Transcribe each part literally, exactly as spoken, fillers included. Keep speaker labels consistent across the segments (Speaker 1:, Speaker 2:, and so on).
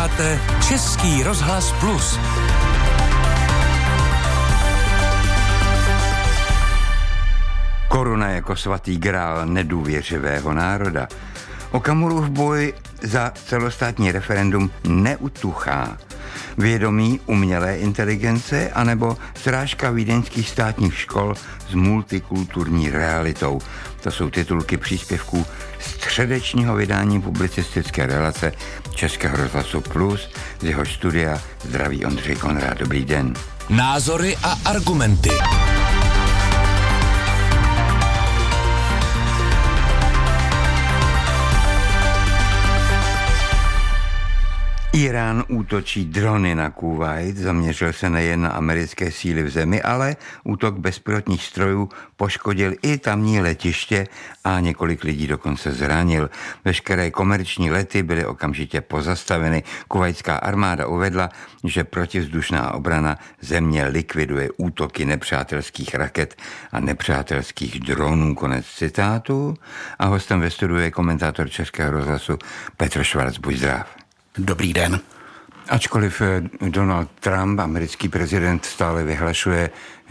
Speaker 1: Posloucháte Český rozhlas Plus.
Speaker 2: Koruna jako svatý grál nedůvěřivého národa. Okamurův boj za celostátní referendum neutuchá. Vědomí umělé inteligence anebo srážka vídeňských státních škol s multikulturní realitou. To jsou titulky příspěvků středečního vydání publicistické relace Českého rozhlasu Plus, z jeho studia zdraví Ondřej Konrád. Dobrý den.
Speaker 1: Názory a argumenty.
Speaker 2: Irán útočí drony na Kuvajt, zaměřil se nejen na americké síly v zemi, ale útok bezpilotních strojů poškodil i tamní letiště a několik lidí dokonce zranil. Veškeré komerční lety byly okamžitě pozastaveny. Kuvajtská armáda uvedla, že protivzdušná obrana země likviduje útoky nepřátelských raket a nepřátelských dronů. Konec citátu. A hostem ve studiu je komentátor Českého rozhlasu Petr Švarc. Buď zdrav.
Speaker 3: Dobrý den.
Speaker 2: Ačkoliv Donald Trump, americký prezident, stále vyhlašuje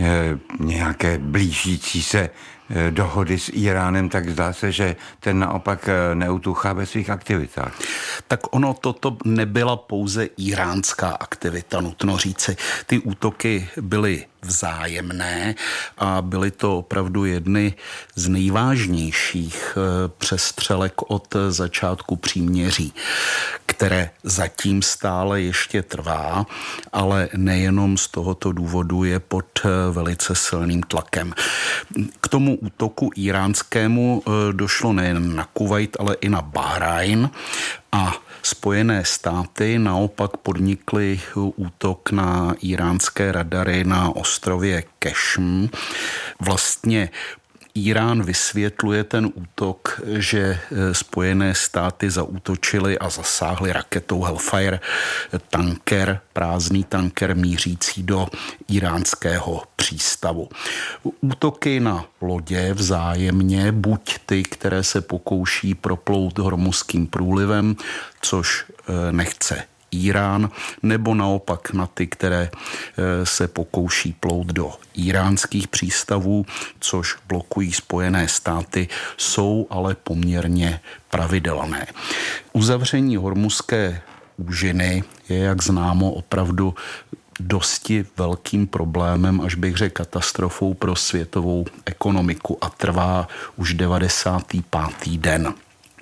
Speaker 2: nějaké blížící se dohody s Iránem, tak zdá se, že ten naopak neutuchá ve svých aktivitách.
Speaker 3: Tak ono toto nebyla pouze iránská aktivita, nutno říci. Ty útoky byly vzájemné a byly to opravdu jedny z nejvážnějších přestřelek od začátku příměří, které zatím stále ještě trvá, ale nejenom z tohoto důvodu je pod velice silným tlakem. K tomu útoku iránskému došlo nejen na Kuvajt, ale i na Bahrajn a Spojené státy naopak podnikly útok na iránské radary na ostrově Kešm. Vlastně Irán vysvětluje ten útok, že Spojené státy zaútočily a zasáhly raketou Hellfire tanker, prázdný tanker mířící do iránského přístavu. Útoky na lodě vzájemně, buď ty, které se pokouší proplout Hormuzským průlivem, což nechce Irán, nebo naopak na ty, které se pokouší plout do iránských přístavů, což blokují Spojené státy, jsou ale poměrně pravidelné. Uzavření Hormuzské úžiny je, jak známo, opravdu dosti velkým problémem, až bych řekl katastrofou pro světovou ekonomiku a trvá už devadesátý pátý den.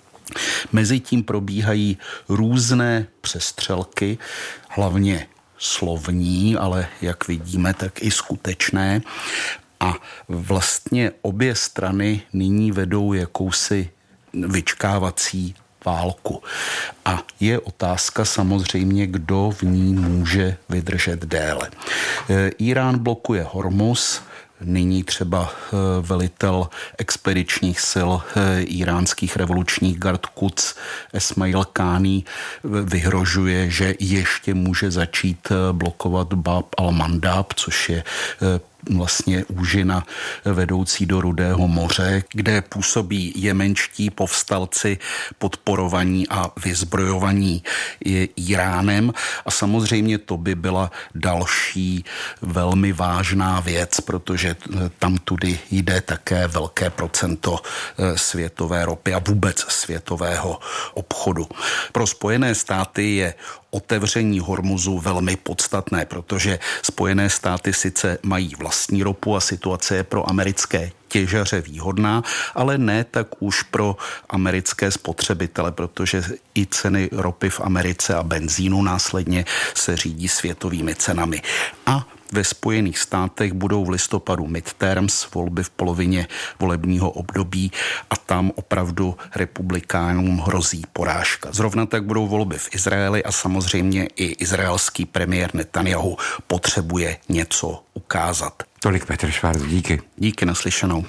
Speaker 3: Mezitím probíhají různé přestřelky, hlavně slovní, ale jak vidíme, tak i skutečné. A vlastně obě strany nyní vedou jakousi vyčkávací válku. A je otázka samozřejmě, kdo v ní může vydržet déle. Irán blokuje Hormuz. Nyní třeba velitel expedičních sil iránských revolučních gard Quds Esmail Káni vyhrožuje, že ještě může začít blokovat Bab al-Mandab, což je vlastně úžina vedoucí do Rudého moře, kde působí jemenští povstalci podporovaní a vyzbrojovaní Iránem. A samozřejmě to by byla další velmi vážná věc, protože tam tudy jde také velké procento světové ropy a vůbec světového obchodu. Pro Spojené státy je otevření Hormuzu velmi podstatné, protože Spojené státy sice mají vlastní ropu a situace je pro americké těžaře výhodná, ale ne tak už pro americké spotřebitele, protože i ceny ropy v Americe a benzínu následně se řídí světovými cenami. A ve Spojených státech budou v listopadu midterms, volby v polovině volebního období a tam opravdu republikánům hrozí porážka. Zrovna tak budou volby v Izraeli a samozřejmě i izraelský premiér Netanjahu potřebuje něco ukázat.
Speaker 2: Tolik Petr Švarc, díky.
Speaker 3: Díky, naslyšenou.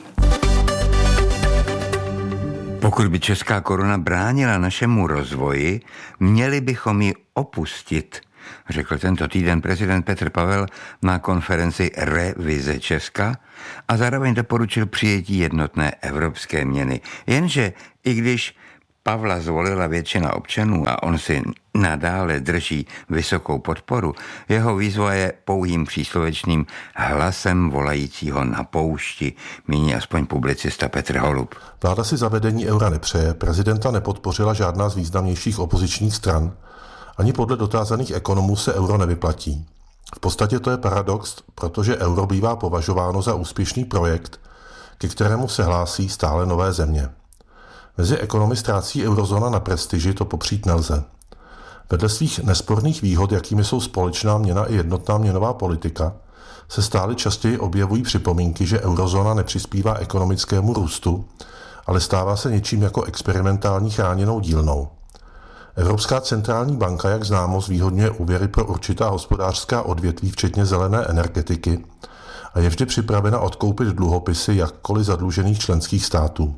Speaker 2: Pokud by česká koruna bránila našemu rozvoji, měli bychom ji opustit, řekl tento týden prezident Petr Pavel na konferenci Revize Česka a zároveň doporučil přijetí jednotné evropské měny. Jenže i když Pavla zvolila většina občanů a on si nadále drží vysokou podporu, jeho výzva je pouhým příslovečným hlasem volajícího na poušti, míní aspoň publicista Petr Holub.
Speaker 4: Vláda si zavedení eura nepřeje, prezidenta nepodpořila žádná z významnějších opozičních stran, ani podle dotázaných ekonomů se euro nevyplatí. V podstatě to je paradox, protože euro bývá považováno za úspěšný projekt, ke kterému se hlásí stále nové země. Mezi ekonomy ztrácí eurozóna na prestiži, to popřít nelze. Vedle svých nesporných výhod, jakými jsou společná měna i jednotná měnová politika, se stále častěji objevují připomínky, že eurozóna nepřispívá ekonomickému růstu, ale stává se něčím jako experimentální chráněnou dílnou. Evropská centrální banka, jak známo, zvýhodňuje úvěry pro určitá hospodářská odvětví, včetně zelené energetiky, a je vždy připravena odkoupit dluhopisy jakkoliv zadlužených členských států.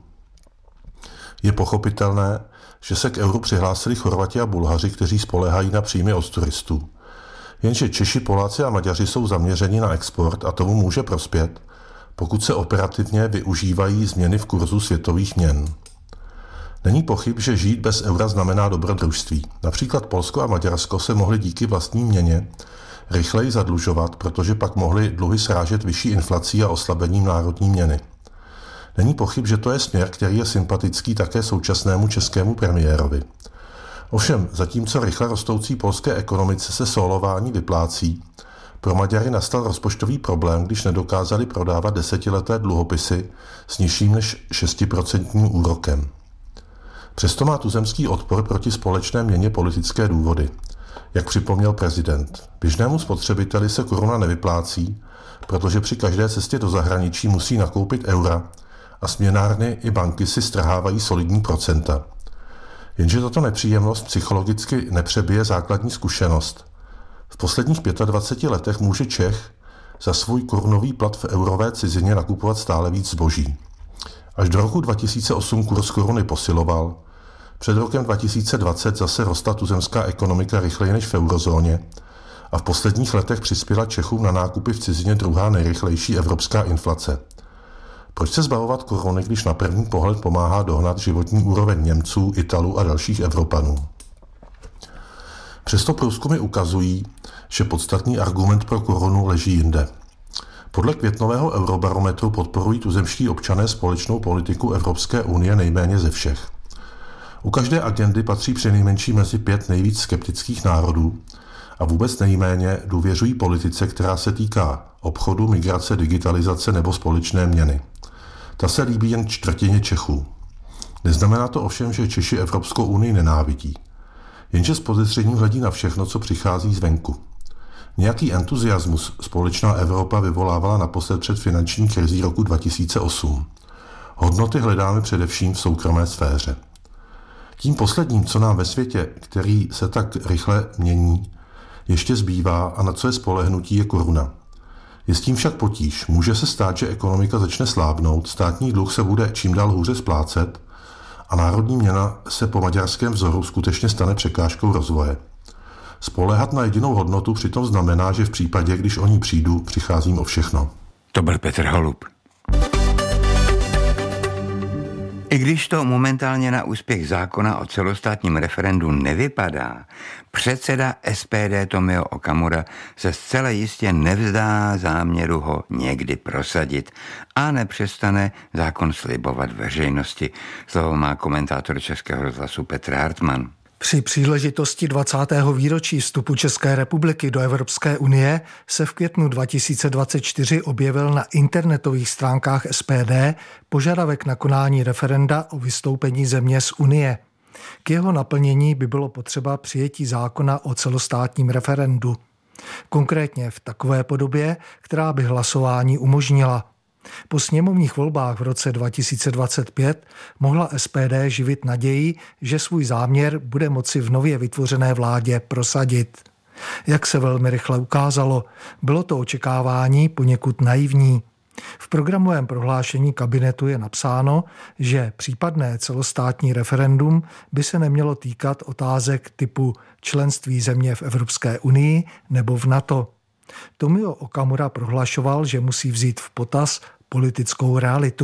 Speaker 4: Je pochopitelné, že se k euru přihlásili Chorvati a Bulhaři, kteří spoléhají na příjmy od turistů. Jenže Češi, Poláci a Maďaři jsou zaměřeni na export a tomu může prospět, pokud se operativně využívají změny v kurzu světových měn. Není pochyb, že žít bez eura znamená dobrodružství. Například Polsko a Maďarsko se mohly díky vlastní měně rychleji zadlužovat, protože pak mohly dluhy srážet vyšší inflací a oslabením národní měny. Není pochyb, že to je směr, který je sympatický také současnému českému premiérovi. Ovšem, zatímco rychle rostoucí polské ekonomice se solování vyplácí, pro Maďary nastal rozpočtový problém, když nedokázali prodávat desetileté dluhopisy s nižším než šestiprocentním úrokem. Přesto má tuzemský odpor proti společné měně politické důvody. Jak připomněl prezident, běžnému spotřebiteli se koruna nevyplácí, protože při každé cestě do zahraničí musí nakoupit eura a směnárny i banky si strhávají solidní procenta. Jenže tato nepříjemnost psychologicky nepřebije základní zkušenost. V posledních dvaceti pěti letech může Čech za svůj korunový plat v eurové cizině nakupovat stále víc zboží. Až do roku dva tisíce osm kurz koruny posiloval, před rokem dva tisíce dvacet zase rostla tuzemská ekonomika rychleji než v eurozóně a v posledních letech přispěla Čechům na nákupy v cizině druhá nejrychlejší evropská inflace. Proč se zbavovat koruny, když na první pohled pomáhá dohnat životní úroveň Němců, Italů a dalších Evropanů? Přesto průzkumy ukazují, že podstatný argument pro korunu leží jinde. Podle květnového eurobarometru podporují tuzemští občané společnou politiku Evropské unie nejméně ze všech. U každé agendy patří přinejmenší mezi pět nejvíc skeptických národů a vůbec nejméně důvěřují politice, která se týká obchodu, migrace, digitalizace nebo společné měny. Ta se líbí jen čtvrtině Čechů. Neznamená to ovšem, že Češi Evropskou unii nenávidí. Jenže s podezřením hledí na všechno, co přichází zvenku. Nějaký entuziasmus společná Evropa vyvolávala naposled před finanční krizí roku dva tisíce osm. Hodnoty hledáme především v soukromé sféře. Tím posledním, co nám ve světě, který se tak rychle mění, ještě zbývá a na co je spolehnutí, je koruna. Je s tím však potíž. Může se stát, že ekonomika začne slábnout, státní dluh se bude čím dál hůře splácet a národní měna se po maďarském vzoru skutečně stane překážkou rozvoje. Spoléhat na jedinou hodnotu přitom znamená, že v případě, když o ní přijdu, přicházím o všechno.
Speaker 2: To byl Petr Holub. I když to momentálně na úspěch zákona o celostátním referendu nevypadá, předseda S P D Tomio Okamura se zcela jistě nevzdá záměru ho někdy prosadit a nepřestane zákon slibovat veřejnosti. Slovo má komentátor Českého rozhlasu Petr Hartmann.
Speaker 5: Při příležitosti dvacátého výročí vstupu České republiky do Evropské unie se v květnu dva tisíce dvacet čtyři objevil na internetových stránkách S P D požadavek na konání referenda o vystoupení země z Unie. K jeho naplnění by bylo potřeba přijetí zákona o celostátním referendu. Konkrétně v takové podobě, která by hlasování umožnila. Po sněmovních volbách v roce dva tisíce dvacet pět mohla S P D živit naději, že svůj záměr bude moci v nově vytvořené vládě prosadit. Jak se velmi rychle ukázalo, bylo to očekávání poněkud naivní. V programovém prohlášení kabinetu je napsáno, že případné celostátní referendum by se nemělo týkat otázek typu členství země v Evropské unii nebo v NATO. Tomio Okamura prohlašoval, že musí vzít v potaz politickou realitu.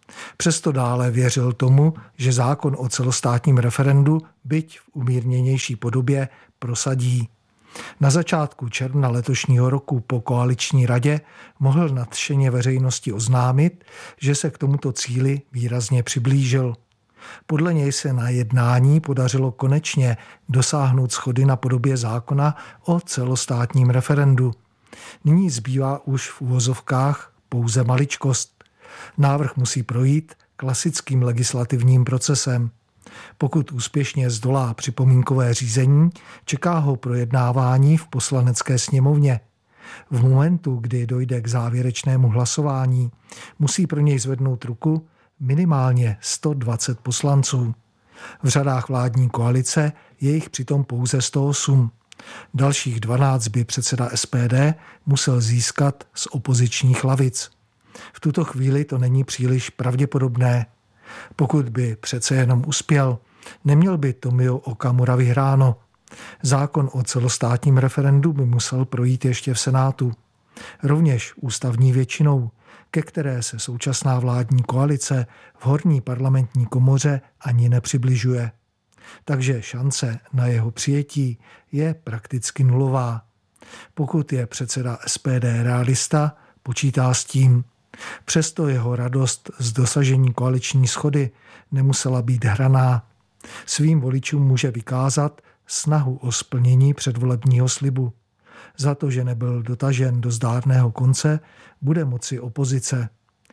Speaker 5: Přesto dále věřil tomu, že zákon o celostátním referendu, byť v umírněnější podobě, prosadí. Na začátku června letošního roku po koaliční radě mohl nadšeně veřejnosti oznámit, že se k tomuto cíli výrazně přiblížil. Podle něj se na jednání podařilo konečně dosáhnout shody na podobě zákona o celostátním referendu. Nyní zbývá už v uvozovkách pouze maličkost. Návrh musí projít klasickým legislativním procesem. Pokud úspěšně zdolá připomínkové řízení, čeká ho projednávání v Poslanecké sněmovně. V momentu, kdy dojde k závěrečnému hlasování, musí pro něj zvednout ruku minimálně sto dvacet poslanců. V řadách vládní koalice je jich přitom pouze sto osm. Dalších dvanáct by předseda S P D musel získat z opozičních lavic. V tuto chvíli to není příliš pravděpodobné. Pokud by přece jenom uspěl, neměl by Tomio Okamura vyhráno. Zákon o celostátním referendu by musel projít ještě v Senátu. Rovněž ústavní většinou, ke které se současná vládní koalice v horní parlamentní komoře ani nepřibližuje. Takže šance na jeho přijetí je prakticky nulová. Pokud je předseda S P D realista, počítá s tím. Přesto jeho radost z dosažení koaliční shody nemusela být hraná. Svým voličům může vykázat snahu o splnění předvolebního slibu. Za to, že nebyl dotažen do zdárného konce, bude moci opozice.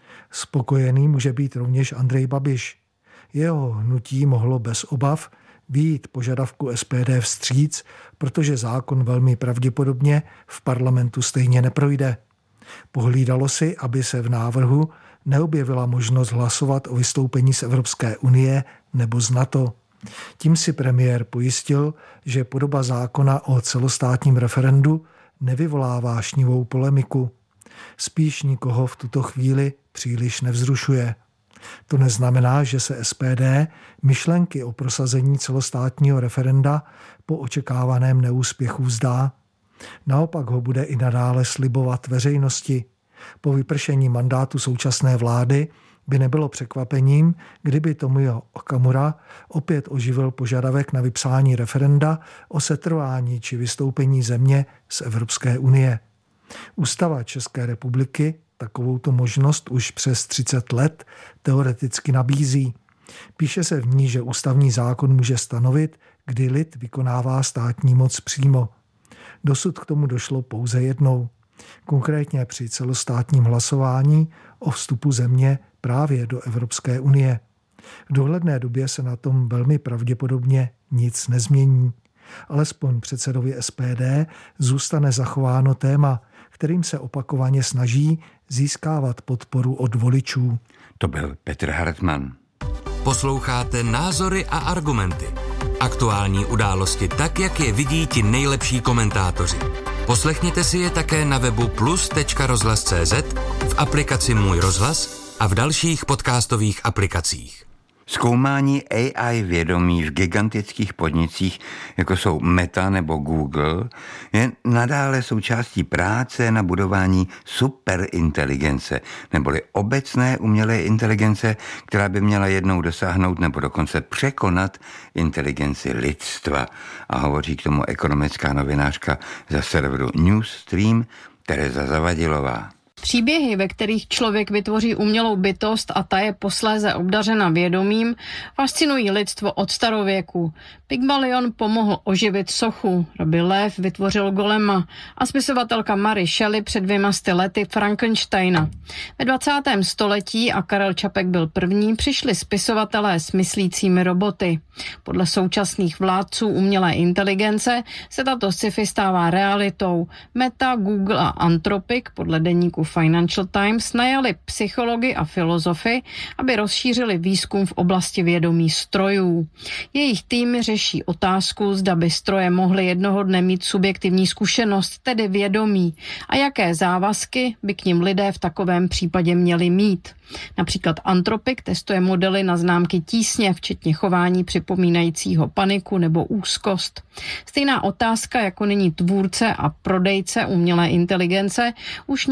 Speaker 5: Spokojený může být rovněž Andrej Babiš. Jeho hnutí mohlo bez obav vyjít požadavku S P D vstříc, protože zákon velmi pravděpodobně v parlamentu stejně neprojde. Pohlídalo si, aby se v návrhu neobjevila možnost hlasovat o vystoupení z Evropské unie nebo z NATO. Tím si premiér pojistil, že podoba zákona o celostátním referendu nevyvolává vášnivou polemiku. Spíš nikoho v tuto chvíli příliš nevzrušuje. To neznamená, že se S P D myšlenky o prosazení celostátního referenda po očekávaném neúspěchu vzdá. Naopak ho bude i nadále slibovat veřejnosti. Po vypršení mandátu současné vlády by nebylo překvapením, kdyby Tomio Okamura opět oživil požadavek na vypsání referenda o setrvání či vystoupení země z Evropské unie. Ústava České republiky takovouto možnost už přes třicet let teoreticky nabízí. Píše se v ní, že ústavní zákon může stanovit, kdy lid vykonává státní moc přímo. Dosud k tomu došlo pouze jednou. Konkrétně při celostátním hlasování o vstupu země právě do Evropské unie. V dohledné době se na tom velmi pravděpodobně nic nezmění. Alespoň předsedovi S P D zůstane zachováno téma, kterým se opakovaně snaží získávat podporu od voličů.
Speaker 2: To byl Petr Hartmann.
Speaker 1: Posloucháte Názory a argumenty. Aktuální události tak, jak je vidí ti nejlepší komentátoři. Poslechněte si je také na webu plus tečka rozhlas tečka cé zet, v aplikaci Můj rozhlas a v dalších podcastových aplikacích.
Speaker 2: Zkoumání A I vědomí v gigantických podnicích, jako jsou Meta nebo Google, je nadále součástí práce na budování superinteligence, neboli obecné umělé inteligence, která by měla jednou dosáhnout nebo dokonce překonat inteligenci lidstva. A hovoří k tomu ekonomická novinářka za serveru Newsstream Tereza Zavadilová.
Speaker 6: Příběhy, ve kterých člověk vytvoří umělou bytost a ta je posléze obdařena vědomím, fascinují lidstvo od starověku. Pygmalion pomohl oživit sochu, Rabbi Lev vytvořil golema a spisovatelka Mary Shelley před dvěma sty lety Frankensteina. Ve dvacátém století, a Karel Čapek byl první, přišli spisovatelé s myslícími roboty. Podle současných vládců umělé inteligence se tato sci-fi stává realitou. Meta, Google a Anthropic podle deníku Financial Times najali psychology a filozofy, aby rozšířili výzkum v oblasti vědomí strojů. Jejich týmy řeší otázku, zda by stroje mohly jednoho dne mít subjektivní zkušenost, tedy vědomí, a jaké závazky by k nim lidé v takovém případě měli mít. Například Anthropic testuje modely na známky tísně, včetně chování připomínajícího paniku nebo úzkost. Stejná otázka, jako nyní tvůrce a prodejce umělé inteligence, už nějakou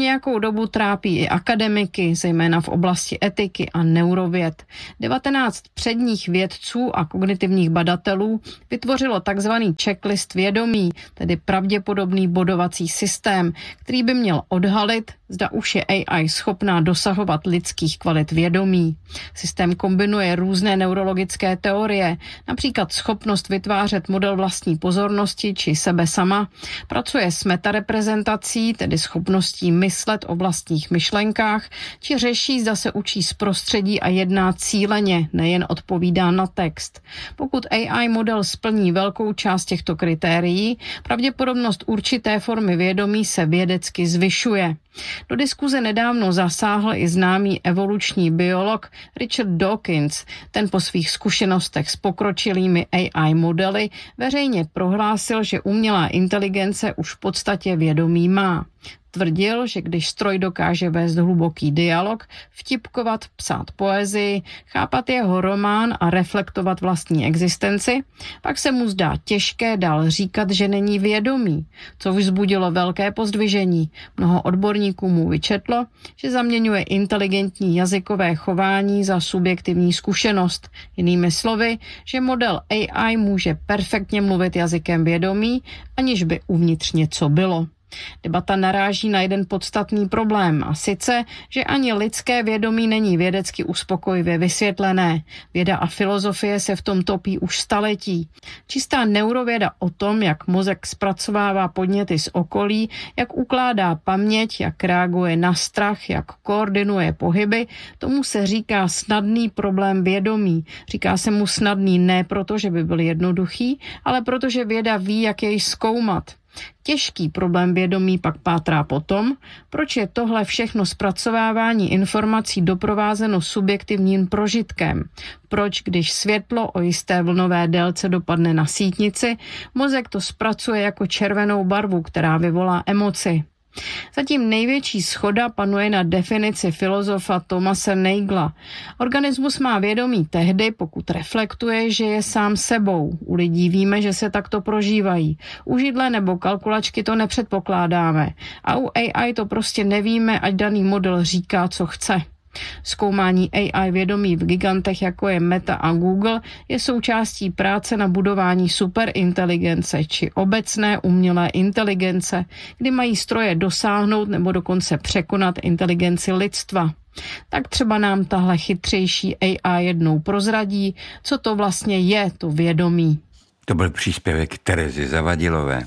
Speaker 6: dobu trápí i akademiky, zejména v oblasti etiky a neurověd. devatenáct předních vědců a kognitivních badatelů vytvořilo takzvaný checklist vědomí, tedy pravděpodobný bodovací systém, který by měl odhalit, zda už je A I schopná dosahovat lidských kvalit vědomí. Systém kombinuje různé neurologické teorie, například schopnost vytvářet model vlastní pozornosti či sebe sama, pracuje s metareprezentací, tedy schopností myslet o vlastních myšlenkách, či řeší, zda se učí z prostředí a jedná cíleně, nejen odpovídá na text. Pokud A I model splní velkou část těchto kritérií, pravděpodobnost určité formy vědomí se vědecky zvyšuje. Do diskuze nedávno zasáhl i známý evoluční biolog Richard Dawkins. Ten po svých zkušenostech s pokročilými A I modely veřejně prohlásil, že umělá inteligence už v podstatě vědomí má. Tvrdil, že když stroj dokáže vést hluboký dialog, vtipkovat, psát poezii, chápat jeho román a reflektovat vlastní existenci, pak se mu zdá těžké dál říkat, že není vědomý, co vzbudilo velké pozdvižení. Mnoho odborníků mu vyčetlo, že zaměňuje inteligentní jazykové chování za subjektivní zkušenost. Jinými slovy, že model A I může perfektně mluvit jazykem vědomí, aniž by uvnitř něco bylo. Debata naráží na jeden podstatný problém, a sice, že ani lidské vědomí není vědecky uspokojivě vysvětlené. Věda a filozofie se v tom topí už staletí. Čistá neurověda o tom, jak mozek zpracovává podněty z okolí, jak ukládá paměť, jak reaguje na strach, jak koordinuje pohyby, tomu se říká snadný problém vědomí. Říká se mu snadný ne proto, že by byl jednoduchý, ale protože věda ví, jak jej zkoumat. Těžký problém vědomí pak pátrá po tom, proč je tohle všechno zpracovávání informací doprovázeno subjektivním prožitkem. Proč, když světlo o jisté vlnové délce dopadne na sítnici, mozek to zpracuje jako červenou barvu, která vyvolá emoci. Zatím největší shoda panuje na definici filozofa Thomase Nagela. Organismus má vědomí tehdy, pokud reflektuje, že je sám sebou. U lidí víme, že se takto prožívají. U židle nebo kalkulačky to nepředpokládáme. A u A I to prostě nevíme, ať daný model říká, co chce. Zkoumání A I vědomí v gigantech, jako je Meta a Google, je součástí práce na budování superinteligence či obecné umělé inteligence, kdy mají stroje dosáhnout nebo dokonce překonat inteligenci lidstva. Tak třeba nám tahle chytřejší A I jednou prozradí, co to vlastně je to vědomí.
Speaker 2: To byl příspěvek Terezy Zavadilové.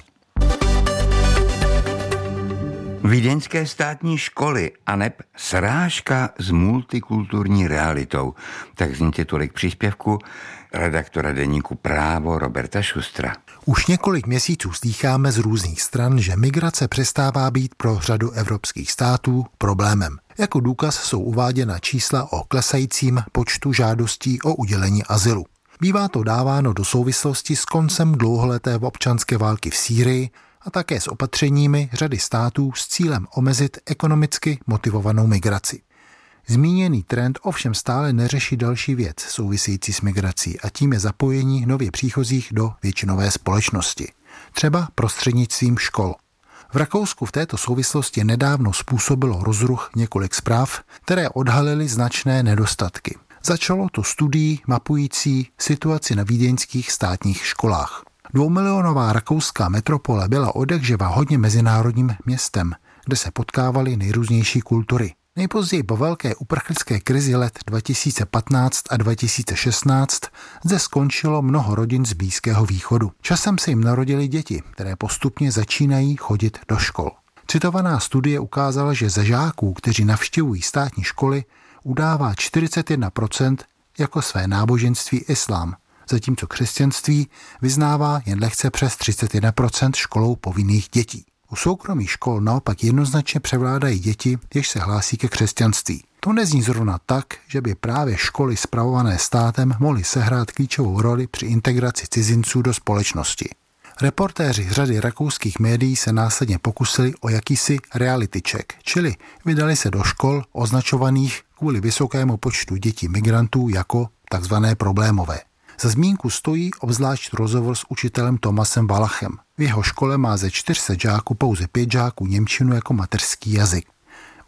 Speaker 2: Vídeňské státní školy aneb srážka s multikulturní realitou. Tak zní titulek příspěvku redaktora deníku Právo Roberta Šustra.
Speaker 7: Už několik měsíců slýcháme z různých stran, že migrace přestává být pro řadu evropských států problémem. Jako důkaz jsou uváděna čísla o klesajícím počtu žádostí o udělení azylu. Bývá to dáváno do souvislosti s koncem dlouholeté občanské války v Sýrii a také s opatřeními řady států s cílem omezit ekonomicky motivovanou migraci. Zmíněný trend ovšem stále neřeší další věc související s migrací, a tím je zapojení nově příchozích do většinové společnosti, třeba prostřednictvím škol. V Rakousku v této souvislosti nedávno způsobilo rozruch několik zpráv, které odhalily značné nedostatky. Začalo to studií mapující situaci na vídeňských státních školách. Dvoumilionová rakouská metropole byla odjakživa hodně mezinárodním městem, kde se potkávaly nejrůznější kultury. Nejpozději po velké uprchlické krizi let dva tisíce patnáct a dva tisíce šestnáct zde skončilo mnoho rodin z Blízkého východu. Časem se jim narodily děti, které postupně začínají chodit do škol. Citovaná studie ukázala, že ze žáků, kteří navštěvují státní školy, udává čtyřicet jedna procent jako své náboženství islám, zatímco křesťanství vyznává jen lehce přes třicet jedna procent školou povinných dětí. U soukromých škol naopak jednoznačně převládají děti, jež se hlásí ke křesťanství. To nezní zrovna tak, že by právě školy spravované státem mohly sehrát klíčovou roli při integraci cizinců do společnosti. Reportéři řady rakouských médií se následně pokusili o jakýsi reality check, čili vydali se do škol označovaných kvůli vysokému počtu dětí migrantů jako takzvané problémové. Za zmínku stojí obzvlášť rozhovor s učitelem Tomasem Valachem. V jeho škole má ze čtyř set žáků pouze pět žáků němčinu jako mateřský jazyk.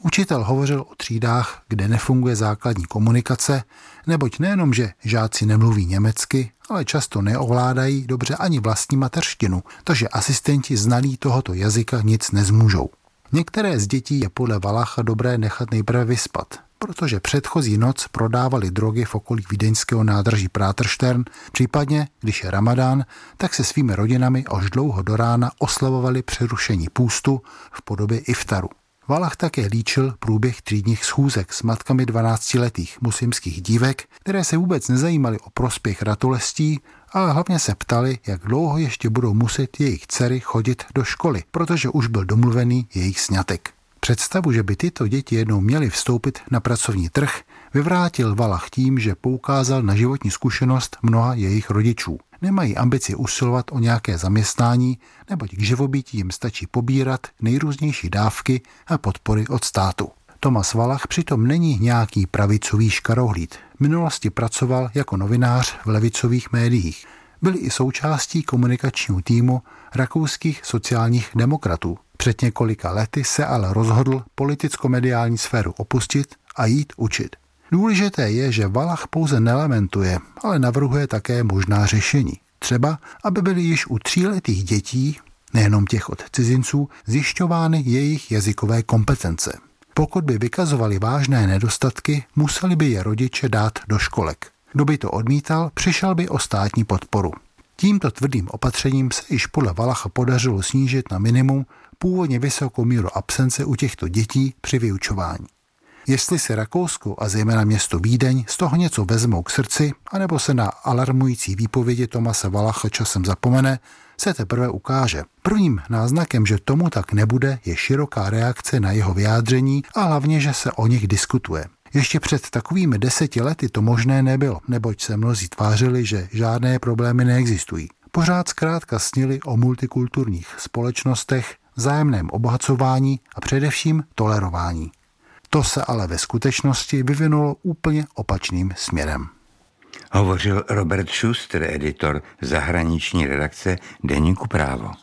Speaker 7: Učitel hovořil o třídách, kde nefunguje základní komunikace, neboť nejenom, že žáci nemluví německy, ale často neovládají dobře ani vlastní mateřštinu, takže asistenti znalí tohoto jazyka nic nezmůžou. Některé z dětí je podle Valacha dobré nechat nejprve vyspat, protože předchozí noc prodávali drogy v okolí vídeňského nádraží Praterstern, případně, když je Ramadán, tak se svými rodinami až dlouho do rána oslavovali přerušení půstu v podobě iftaru. Valach také líčil průběh třídních schůzek s matkami dvanáctiletých muslimských dívek, které se vůbec nezajímaly o prospěch ratolestí, ale hlavně se ptali, jak dlouho ještě budou muset jejich dcery chodit do školy, protože už byl domluvený jejich sňatek. Představu, že by tyto děti jednou měly vstoupit na pracovní trh, vyvrátil Valach tím, že poukázal na životní zkušenost mnoha jejich rodičů. Nemají ambici usilovat o nějaké zaměstnání, neboť k živobytí jim stačí pobírat nejrůznější dávky a podpory od státu. Thomas Valach přitom není nějaký pravicový škarohlíd. V minulosti pracoval jako novinář v levicových médiích. Byl i součástí komunikačního týmu rakouských sociálních demokratů. Před několika lety se ale rozhodl politicko-mediální sféru opustit a jít učit. Důležité je, že Valach pouze nelamentuje, ale navrhuje také možná řešení. Třeba, aby byly již u tříletých dětí, nejenom těch od cizinců, zjišťovány jejich jazykové kompetence. Pokud by vykazovali vážné nedostatky, museli by je rodiče dát do školek. Kdo by to odmítal, přišel by o státní podporu. Tímto tvrdým opatřením se již podle Valacha podařilo snížit na minimum původně vysokou míru absence u těchto dětí při vyučování. Jestli si Rakousko a zejména město Vídeň z toho něco vezmou k srdci, anebo se na alarmující výpovědi Thomase Valacha časem zapomene, se teprve ukáže. Prvním náznakem, že tomu tak nebude, je široká reakce na jeho vyjádření a hlavně, že se o nich diskutuje. Ještě před takovými deseti lety to možné nebylo, neboť se mnozí tvářili, že žádné problémy neexistují. Pořád zkrátka snili o multikulturních společnostech, vzájemném obohacování a především tolerování. To se ale ve skutečnosti vyvinulo úplně opačným směrem.
Speaker 2: Hovořil Robert Schuster, editor zahraniční redakce deníku Právo.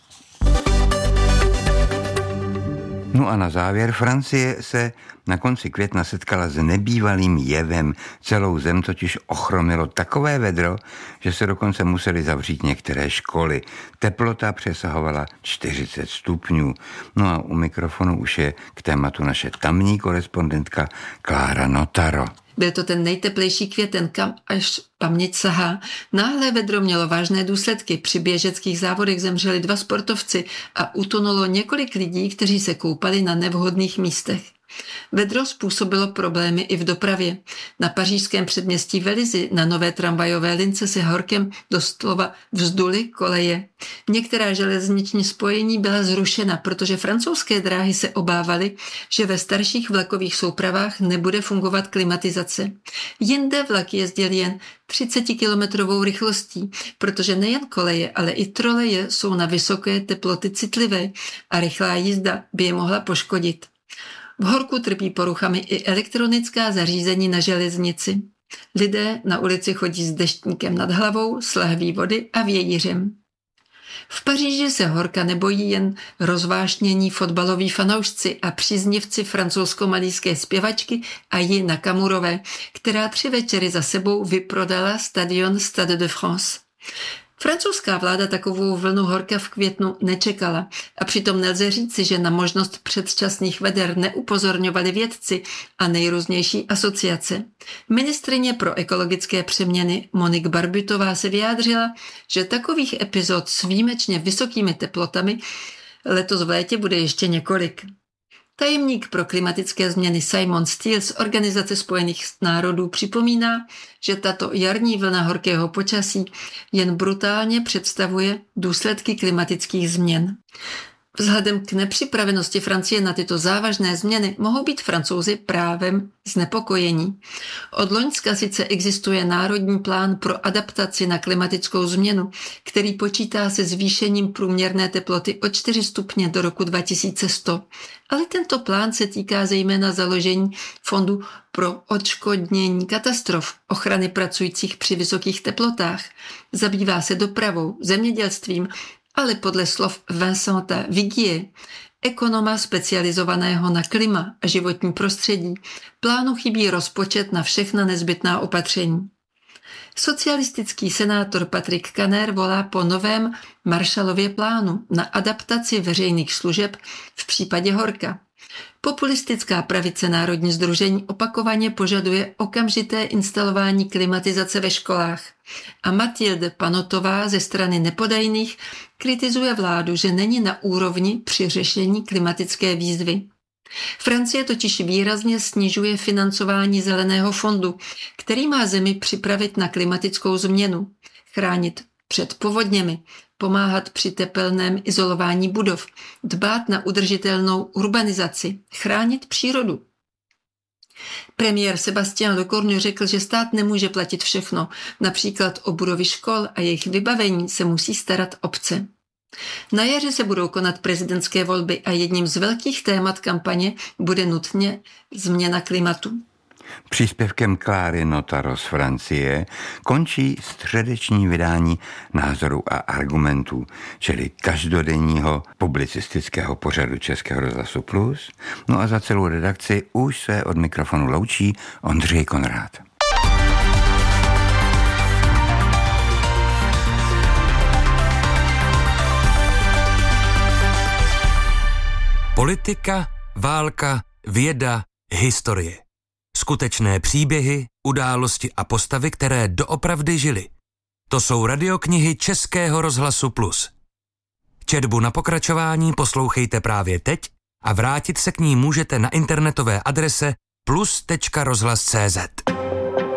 Speaker 2: No a na závěr, Francie se na konci května setkala s nebývalým jevem. Celou zem totiž ochromilo takové vedro, že se dokonce museli zavřít některé školy. Teplota přesahovala čtyřicet stupňů. No a u mikrofonu už je k tématu naše tamní korespondentka Klára Notaro.
Speaker 8: Byl to ten nejteplejší květen, kam až paměť sahá. Náhle vedro mělo vážné důsledky. Při běžeckých závodech zemřeli dva sportovci a utonulo několik lidí, kteří se koupali na nevhodných místech. Vedro způsobilo problémy i v dopravě. Na pařížském předměstí Vélizy na nové tramvajové lince se horkem doslova vzduly koleje. Některá železniční spojení byla zrušena, protože francouzské dráhy se obávaly, že ve starších vlakových soupravách nebude fungovat klimatizace. Jinde vlak jezdil jen třicetikilometrovou rychlostí, protože nejen koleje, ale i troleje jsou na vysoké teploty citlivé a rychlá jízda by je mohla poškodit. V horku trpí poruchami i elektronická zařízení na železnici. Lidé na ulici chodí s deštníkem nad hlavou, s lahví vody a vějířem. V Paříži se horka nebojí jen rozvášnění fotbaloví fanoušci a příznivci francouzsko-malýské zpěvačky Aji Nakamurové, která tři večery za sebou vyprodala stadion Stade de France. Francouzská vláda takovou vlnu horka v květnu nečekala a přitom nelze říci, že na možnost předčasných veder neupozorňovali vědci a nejrůznější asociace. Ministryně pro ekologické přeměny Monique Barbutová se vyjádřila, že takových epizod s výjimečně vysokými teplotami letos v létě bude ještě několik. Tajemník pro klimatické změny Simon Steele z Organizace spojených národů připomíná, že tato jarní vlna horkého počasí jen brutálně představuje důsledky klimatických změn. Vzhledem k nepřipravenosti Francie na tyto závažné změny mohou být Francouzi právem znepokojení. Od loňska sice existuje národní plán pro adaptaci na klimatickou změnu, který počítá se zvýšením průměrné teploty o čtyři stupně do roku dva tisíce sto, ale tento plán se týká zejména založení fondu pro odškodnění katastrof, ochrany pracujících při vysokých teplotách. Zabývá se dopravou, zemědělstvím ale podle slov Vincenta Vigie, ekonoma specializovaného na klima a životní prostředí, plánu chybí rozpočet na všechna nezbytná opatření. Socialistický senátor Patrick Kanner volá po novém Marshallově plánu na adaptaci veřejných služeb v případě horka. Populistická pravice Národní sdružení opakovaně požaduje okamžité instalování klimatizace ve školách. A Mathilde Panotová ze strany Nepodajných kritizuje vládu, že není na úrovni při řešení klimatické výzvy. Francie totiž výrazně snižuje financování Zeleného fondu, který má zemi připravit na klimatickou změnu, chránit před povodněmi, pomáhat při tepelném izolování budov, dbát na udržitelnou urbanizaci, chránit přírodu. Premiér Sébastien Lecornu řekl, že stát nemůže platit všechno, například o budovy škol a jejich vybavení se musí starat obce. Na jaře se budou konat prezidentské volby a jedním z velkých témat kampaně bude nutně změna klimatu.
Speaker 2: Příspěvkem Kláry Notaro z Francie končí středeční vydání Názorů a argumentů, čili každodenního publicistického pořadu Českého rozhlasu Plus. No a za celou redakci už se od mikrofonu loučí Ondřej Konrád.
Speaker 1: Politika, válka, věda, historie. Skutečné příběhy, události a postavy, které doopravdy žily. To jsou radioknihy Českého rozhlasu Plus. Četbu na pokračování poslouchejte právě teď a vrátit se k ní můžete na internetové adrese plus tečka rozhlas tečka cé zet.